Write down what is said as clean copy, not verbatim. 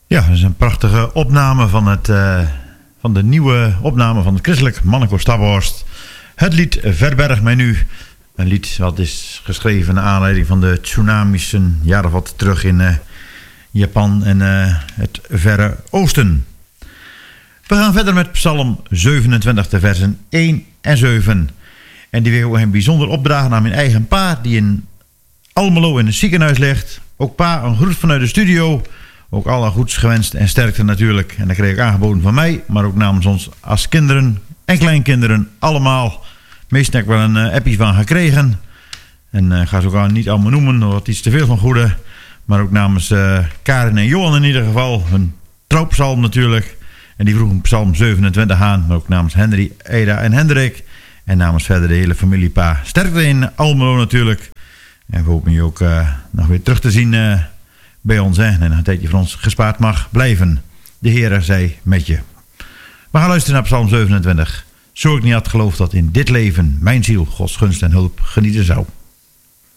Ja, dat is een prachtige opname van de nieuwe opname van het christelijk mannenkoor Staphorst. Het lied Verberg mij nu. Een lied wat is geschreven naar aanleiding van de tsunamis een jaar of wat terug in Japan en het Verre Oosten. We gaan verder met Psalm 27, de versen 1 en 7. En die wil ik een bijzonder opdragen aan mijn eigen pa, die in Almelo in het ziekenhuis ligt. Ook pa, een groet vanuit de studio. Ook alle goeds gewenst en sterkte natuurlijk. En dat kreeg ik aangeboden van mij, maar ook namens ons als kinderen en kleinkinderen allemaal. Meestal heb ik wel een appie van gekregen. En ik ga ze ook niet allemaal noemen, dat wordt iets te veel van goede. Maar ook namens Karin en Johan in ieder geval. Hun trouwpsalm natuurlijk. En die vroegen psalm 27 aan. Maar ook namens Henry, Eda en Hendrik. En namens verder de hele familie pa. Sterkte in Almelo natuurlijk. En we hopen je ook nog weer terug te zien bij ons. Hè? En een tijdje van ons gespaard mag blijven. De Heere zij met je. We gaan luisteren naar psalm 27. Zo ik niet had geloofd dat in dit leven mijn ziel Gods gunst en hulp genieten zou.